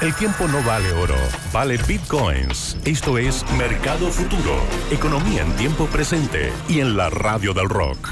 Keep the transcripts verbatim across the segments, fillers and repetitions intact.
El tiempo no vale oro, vale bitcoins. Esto es Mercado Futuro, economía en tiempo presente y en la radio del rock.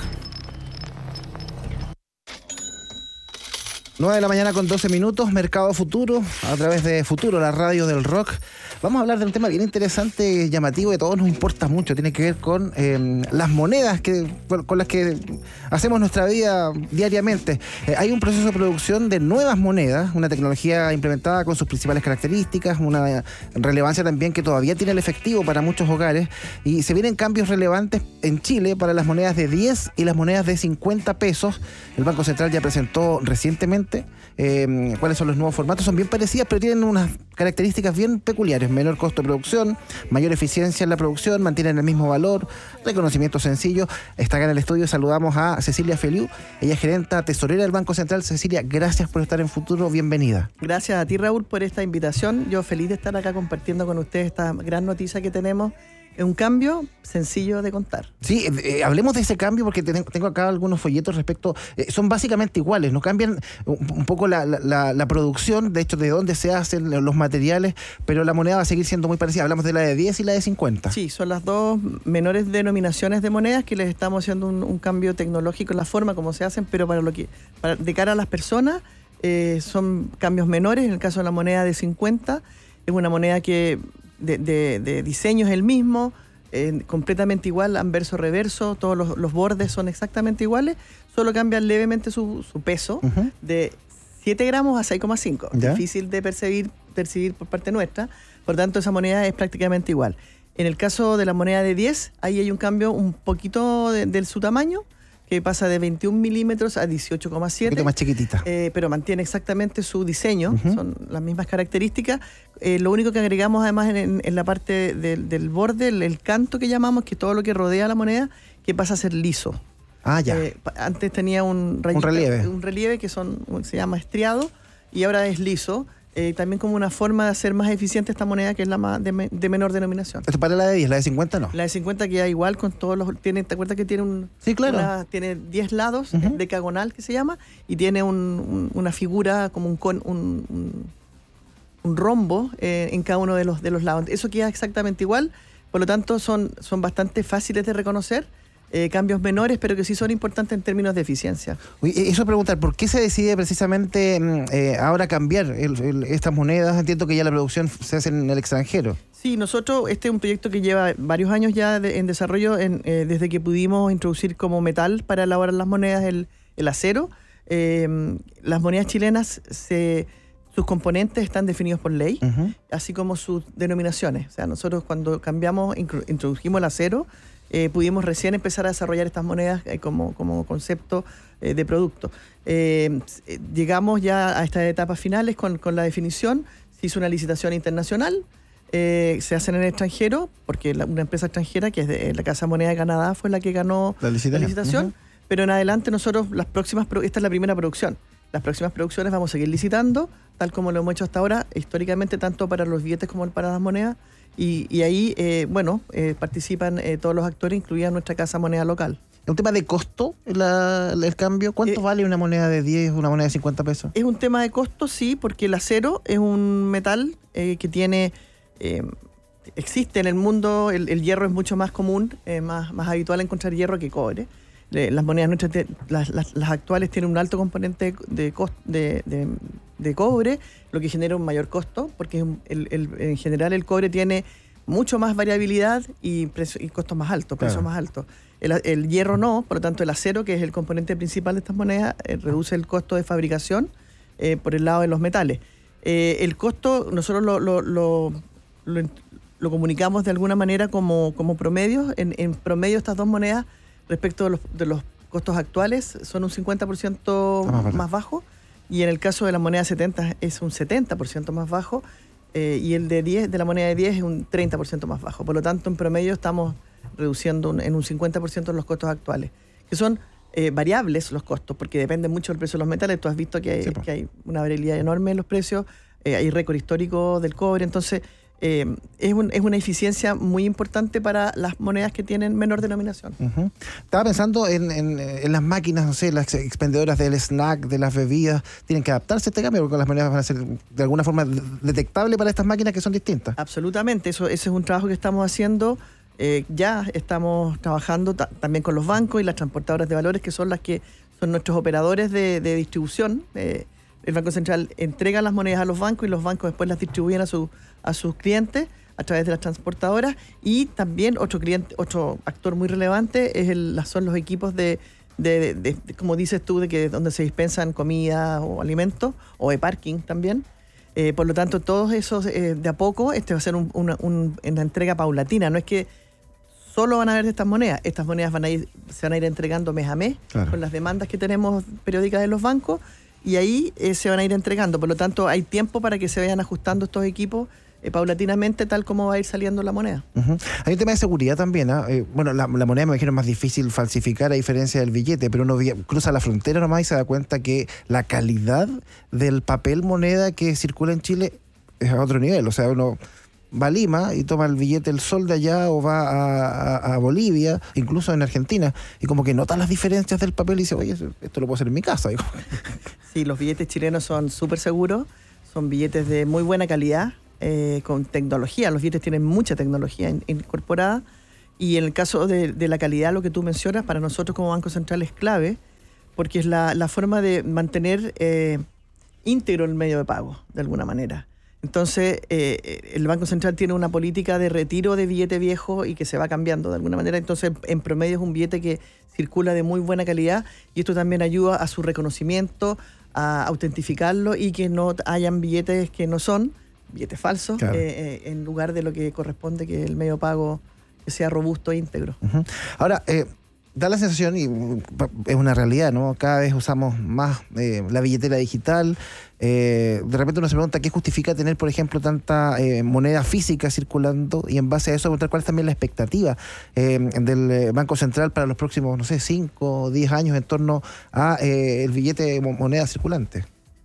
nueve de la mañana con doce minutos, Mercado Futuro, a través de Futuro, la radio del rock. Vamos a hablar de un tema bien interesante, llamativo, que a todos nos importa mucho. Tiene que ver con eh, las monedas que, con las que hacemos nuestra vida diariamente. Eh, hay un proceso de producción de nuevas monedas, una tecnología implementada con sus principales características, una relevancia también que todavía tiene el efectivo para muchos hogares, y se vienen cambios relevantes en Chile para las monedas de diez y las monedas de cincuenta pesos. El Banco Central ya presentó recientemente Eh, cuáles son los nuevos formatos. Son bien parecidas, pero tienen unas características bien peculiares: menor costo de producción, mayor eficiencia en la producción, mantienen el mismo valor, reconocimiento sencillo. Está acá en el estudio, saludamos a Cecilia Feliu, ella es gerenta tesorera del Banco Central. Cecilia, gracias por estar en Futuro, bienvenida. Gracias a ti, Raúl, por esta invitación. Yo feliz de estar acá compartiendo con ustedes esta gran noticia que tenemos. Es un cambio sencillo de contar. Sí, eh, hablemos de ese cambio porque ten, tengo acá algunos folletos respecto. Eh, son básicamente iguales, no cambian un, un poco la, la, la producción, de hecho, de dónde se hacen los materiales, pero la moneda va a seguir siendo muy parecida. Hablamos de la de diez y la de cincuenta. Sí, son las dos menores denominaciones de monedas que les estamos haciendo un, un cambio tecnológico en la forma como se hacen, pero para lo que para, de cara a las personas eh, son cambios menores. En el caso de la moneda de cincuenta, es una moneda que De, de, de diseño es el mismo, eh, completamente igual, anverso, reverso, todos los, los bordes son exactamente iguales, solo cambian levemente su, su peso, uh-huh, de siete gramos a seis coma cinco. Difícil de percibir, percibir por parte nuestra, por tanto esa moneda es prácticamente igual. En el caso de la moneda de diez, ahí hay un cambio un poquito de, de su tamaño, que pasa de veintiún milímetros a dieciocho coma siete. Un poquito más chiquitita. Eh, pero mantiene exactamente su diseño, uh-huh, son las mismas características. Eh, lo único que agregamos además en, en la parte del, del borde, el, el canto que llamamos, que todo lo que rodea la moneda, que pasa a ser liso. Ah, ya. Eh, antes tenía un, rayito, un relieve. Un relieve que son, se llama estriado, y ahora es liso. Eh, también como una forma de hacer más eficiente esta moneda, que es la más de, me, de menor denominación. ¿Esto para la de diez? ¿La de cincuenta no? La de cincuenta queda igual con todos los... Tiene, ¿te acuerdas que tiene un... Sí, claro. Una, tiene diez lados, uh-huh, decagonal que se llama, y tiene un, un, una figura como un, con, un, un, un rombo eh, en cada uno de los, de los lados. Eso queda exactamente igual, por lo tanto son, son bastante fáciles de reconocer. Eh, cambios menores, pero que sí son importantes en términos de eficiencia. Oye, eso preguntar, ¿por qué se decide precisamente eh, ahora cambiar el, el, estas monedas? Entiendo que ya la producción se hace en el extranjero. Sí, nosotros, este es un proyecto que lleva varios años ya de, en desarrollo, en, eh, desde que pudimos introducir como metal para elaborar las monedas el, el acero. Eh, las monedas chilenas, se, sus componentes están definidos por ley, uh-huh, así como sus denominaciones. O sea, nosotros cuando cambiamos, introdujimos el acero, Eh, pudimos recién empezar a desarrollar estas monedas eh, como, como concepto eh, de producto. Eh, llegamos ya a estas etapas finales con, con la definición. Se hizo una licitación internacional, eh, se hacen en el extranjero, porque la, una empresa extranjera, que es de la Casa Moneda de Canadá, fue la que ganó la licitación, la licitación, uh-huh, pero en adelante nosotros, las próximas, esta es la primera producción. Las próximas producciones vamos a seguir licitando, tal como lo hemos hecho hasta ahora, históricamente, tanto para los billetes como para las monedas. Y, y ahí, eh, bueno, eh, participan eh, todos los actores, incluida nuestra Casa Moneda local. ¿Es un tema de costo la, el cambio? ¿Cuánto eh, vale una moneda de diez, una moneda de cincuenta pesos? Es un tema de costo, sí, porque el acero es un metal eh, que tiene... Eh, existe en el mundo, el, el hierro es mucho más común, eh, más, más habitual encontrar hierro que cobre. Eh, las monedas nuestras, las, las, las actuales, tienen un alto componente de, cost, de, de, de cobre, lo que genera un mayor costo, porque el, el, en general el cobre tiene mucho más variabilidad y, precio, y costos más altos, precios claro, más altos. El, el hierro no, por lo tanto el acero, que es el componente principal de estas monedas, eh, reduce el costo de fabricación eh, por el lado de los metales. Eh, el costo nosotros lo, lo, lo, lo, lo comunicamos de alguna manera como, como promedio. En, en promedio estas dos monedas, respecto de los, de los costos actuales, son un cincuenta por ciento ah, más bajo, y en el caso de la moneda setenta es un setenta por ciento más bajo, eh, y el de diez, de la moneda de diez, es un treinta por ciento más bajo. Por lo tanto, en promedio estamos reduciendo un, en un cincuenta por ciento los costos actuales, que son eh, variables los costos, porque dependen mucho del precio de los metales. Tú has visto que hay, sí, que hay una variabilidad enorme en los precios, eh, hay récord histórico del cobre, entonces eh, es, un, es una eficiencia muy importante para las monedas que tienen menor denominación. Uh-huh. Estaba pensando en, en, en las máquinas, no sé, las expendedoras del snack, de las bebidas, tienen que adaptarse a este cambio porque las monedas van a ser de alguna forma detectables para estas máquinas que son distintas. Absolutamente, eso, ese es un trabajo que estamos haciendo. Eh, ya estamos trabajando ta- también con los bancos y las transportadoras de valores, que son las que son nuestros operadores de, de distribución. Eh, el Banco Central entrega las monedas a los bancos y los bancos después las distribuyen a, su, a sus clientes a través de las transportadoras. Y también otro cliente, otro actor muy relevante es el, son los equipos de, de, de, de, de, como dices tú, de que donde se dispensan comida o alimentos, o de parking también. Eh, por lo tanto, todos esos, eh, de a poco, este va a ser un, una, un, una entrega paulatina. No es que solo van a haber estas monedas. Estas monedas van a ir, se van a ir entregando mes a mes, claro, con las demandas que tenemos periódicas de los bancos, y ahí eh, se van a ir entregando. Por lo tanto, hay tiempo para que se vayan ajustando estos equipos eh, paulatinamente, tal como va a ir saliendo la moneda. Uh-huh. Hay un tema de seguridad también, ¿eh? Eh, bueno, la, la moneda me imagino es más difícil falsificar a diferencia del billete, pero uno via- cruza la frontera nomás y se da cuenta que la calidad del papel moneda que circula en Chile es a otro nivel. O sea, uno va a Lima y toma el billete El Sol de allá, o va a, a, a Bolivia, incluso en Argentina, y como que nota las diferencias del papel y dice, oye, esto lo puedo hacer en mi casa. Sí, los billetes chilenos son súper seguros, son billetes de muy buena calidad, eh, con tecnología. Los billetes tienen mucha tecnología in, incorporada, y en el caso de, de la calidad, lo que tú mencionas, para nosotros como Banco Central es clave, porque es la, la forma de mantener eh, íntegro el medio de pago, de alguna manera. Entonces, eh, el Banco Central tiene una política de retiro de billete viejo y que se va cambiando de alguna manera. Entonces, en promedio es un billete que circula de muy buena calidad, y esto también ayuda a su reconocimiento, a autentificarlo, y que no hayan billetes que no son, billetes falsos, claro, eh, eh, en lugar de lo que corresponde, que el medio de pago que sea robusto e íntegro. Uh-huh. Ahora, eh, da la sensación, y es una realidad, ¿no? Cada vez usamos más eh, la billetera digital. Eh, de repente uno se pregunta qué justifica tener, por ejemplo, tanta eh, moneda física circulando, y en base a eso preguntar cuál es también la expectativa eh, del Banco Central para los próximos, no sé, cinco o diez años en torno a eh, el billete de moneda circulante.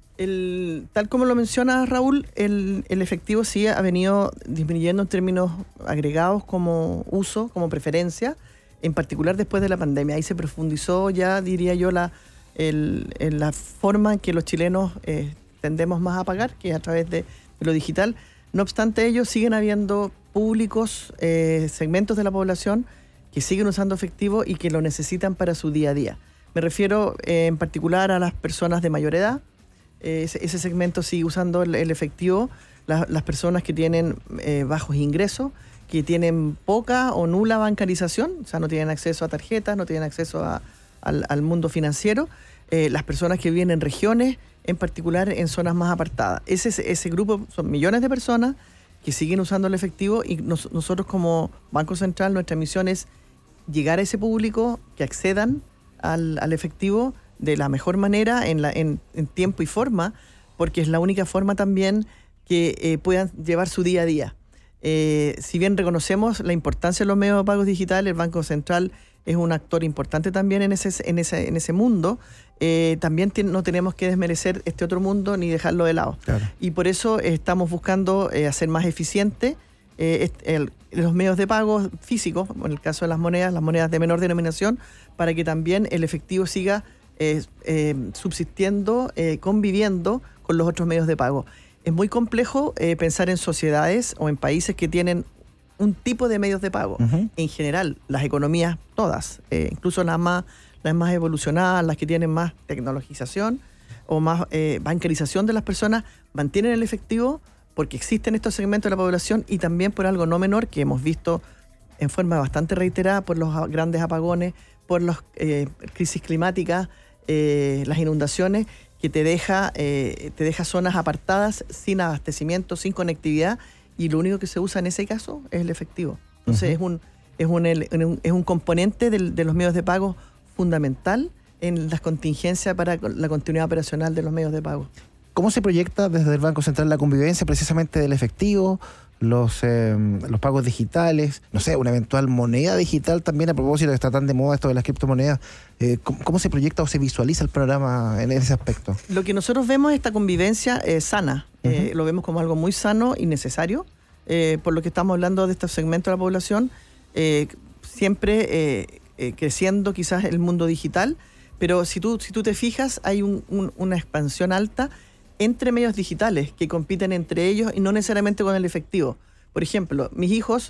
El, tal como lo menciona Raúl, el, el efectivo sí ha venido disminuyendo en términos agregados como uso, como preferencia, en particular después de la pandemia. Ahí se profundizó ya, diría yo, la, el, el, la forma en que los chilenos eh, tendemos más a pagar, que es a través de, de lo digital. No obstante ello, siguen habiendo públicos, eh, segmentos de la población que siguen usando efectivo y que lo necesitan para su día a día. Me refiero eh, en particular a las personas de mayor edad. Eh, ese, ese segmento sigue usando el, el efectivo. La, las personas que tienen eh, bajos ingresos, que tienen poca o nula bancarización, o sea, no tienen acceso a tarjetas, no tienen acceso a, al, al mundo financiero. Eh, las personas que viven en regiones, en particular en zonas más apartadas. Ese, ese grupo son millones de personas que siguen usando el efectivo, y nos, nosotros como Banco Central, nuestra misión es llegar a ese público, que accedan al, al efectivo de la mejor manera, en, la, en, en tiempo y forma, porque es la única forma también que eh, puedan llevar su día a día. Eh, si bien reconocemos la importancia de los medios de pagos digitales, el Banco Central es un actor importante también en ese, en ese, en ese mundo, eh, también ten, no tenemos que desmerecer este otro mundo ni dejarlo de lado. Claro. Y por eso eh, estamos buscando eh, hacer más eficiente eh, el, los medios de pago físicos, en el caso de las monedas, las monedas de menor denominación, para que también el efectivo siga eh, eh, subsistiendo, eh, conviviendo con los otros medios de pago. Es muy complejo eh, pensar en sociedades o en países que tienen un tipo de medios de pago. Uh-huh. En general, las economías todas, eh, incluso las más, las más evolucionadas, las que tienen más tecnologización o más eh, bancarización de las personas, mantienen el efectivo porque existen estos segmentos de la población, y también por algo no menor que hemos visto en forma bastante reiterada, por los grandes apagones, por las eh, crisis climáticas, eh, las inundaciones, que te deja, eh, te deja zonas apartadas, sin abastecimiento, sin conectividad, y lo único que se usa en ese caso es el efectivo. Entonces, uh-huh, es un, es un, el, es un componente del, de los medios de pago fundamental en las contingencias para la continuidad operacional de los medios de pago. ¿Cómo se proyecta desde el Banco Central la convivencia precisamente del efectivo, los, eh, los pagos digitales, no sé, una eventual moneda digital también, a propósito de que está tan de moda esto de las criptomonedas? Eh, ¿cómo, ¿Cómo se proyecta o se visualiza el programa en ese aspecto? Lo que nosotros vemos es esta convivencia eh, sana. Uh-huh. Eh, lo vemos como algo muy sano y necesario. eh, por lo que estamos hablando de este segmento de la población, eh, siempre eh, eh, creciendo quizás el mundo digital, pero si tú, si tú te fijas, hay un, un, una expansión alta entre medios digitales que compiten entre ellos y no necesariamente con el efectivo. Por ejemplo, mis hijos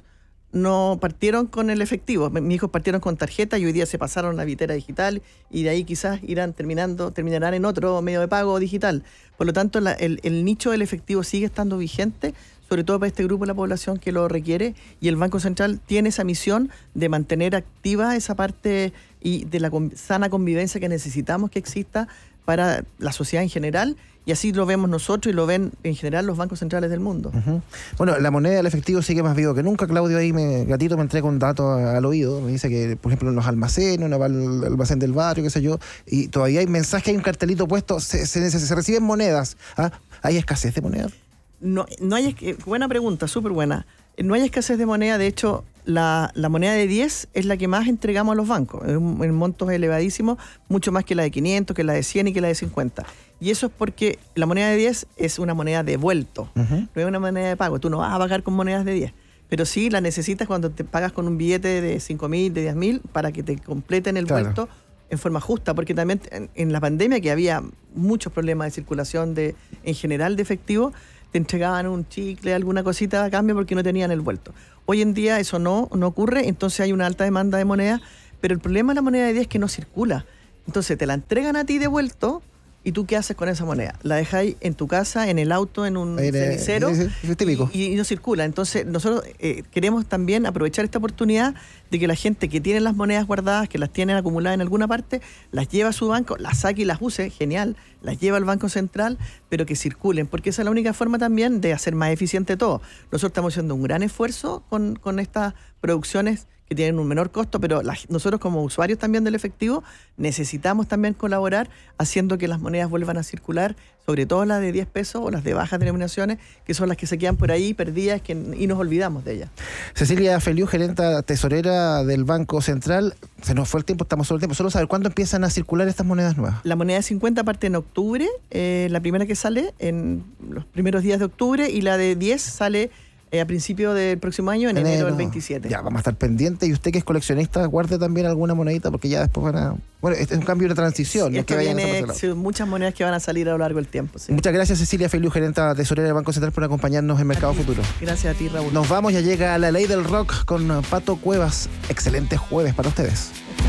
no partieron con el efectivo, mis hijos partieron con tarjeta y hoy día se pasaron a la billetera digital y de ahí quizás irán terminando, terminarán en otro medio de pago digital. Por lo tanto, la, el, el nicho del efectivo sigue estando vigente, sobre todo para este grupo de la población que lo requiere, y el Banco Central tiene esa misión de mantener activa esa parte y de la sana convivencia que necesitamos que exista para la sociedad en general, y así lo vemos nosotros y lo ven en general los bancos centrales del mundo. Uh-huh. Bueno, la moneda del efectivo sigue más vivo que nunca. Claudio ahí, me, gatito, me entrega un dato al oído. Me dice que, por ejemplo, en los almacenes, uno va al almacén del barrio, qué sé yo, y todavía hay mensajes, hay un cartelito puesto, se, se, se, se reciben monedas. ¿Ah? ¿Hay escasez de monedas? No, no hay, buena pregunta, súper buena. No hay escasez de moneda, de hecho, la, la moneda de diez es la que más entregamos a los bancos, en, en montos elevadísimos, mucho más que la de quinientos, que la de cien y que la de cincuenta. Y eso es porque la moneda de diez es una moneda de vuelto, uh-huh. no es una moneda de pago. Tú no vas a pagar con monedas de diez, pero sí la necesitas cuando te pagas con un billete de cinco mil, de diez mil, para que te completen el claro. vuelto en forma justa, porque también en, en la pandemia, que había muchos problemas de circulación de, en general de efectivo, te entregaban un chicle, alguna cosita a cambio porque no tenían el vuelto. Hoy en día eso no, no ocurre, entonces hay una alta demanda de moneda, pero el problema de la moneda de diez es que no circula. Entonces te la entregan a ti de vuelto, ¿y tú qué haces con esa moneda? La dejáis en tu casa, en el auto, en un cenicero, y, y no circula. Entonces nosotros eh, queremos también aprovechar esta oportunidad de que la gente que tiene las monedas guardadas, que las tienen acumuladas en alguna parte, las lleva a su banco, las saque y las use, genial, las lleva al Banco Central, pero que circulen, porque esa es la única forma también de hacer más eficiente todo. Nosotros estamos haciendo un gran esfuerzo con, con estas producciones que tienen un menor costo, pero la, nosotros como usuarios también del efectivo necesitamos también colaborar haciendo que las monedas vuelvan a circular, sobre todo las de diez pesos o las de bajas denominaciones, que son las que se quedan por ahí perdidas que, y nos olvidamos de ellas. Cecilia Feliú, gerenta tesorera del Banco Central, se nos fue el tiempo, estamos sobre el tiempo, solo saber cuándo empiezan a circular estas monedas nuevas. La moneda de cincuenta parte en octubre, eh, la primera que sale en los primeros días de octubre, y la de diez sale Eh, a principio del próximo año, en enero, enero del veintisiete. Ya, vamos a estar pendientes. Y usted que es coleccionista, guarde también alguna monedita, porque ya después van a... Bueno, este es un cambio de transición. Sí, no esto que viene, sí, muchas monedas que van a salir a lo largo del tiempo. Sí. Muchas gracias, Cecilia Feliú, gerenta tesorera del Banco Central, por acompañarnos en Mercado Futuro. Gracias a ti, Raúl. Nos vamos, ya llega La Ley del Rock con Pato Cuevas. Excelente jueves para ustedes.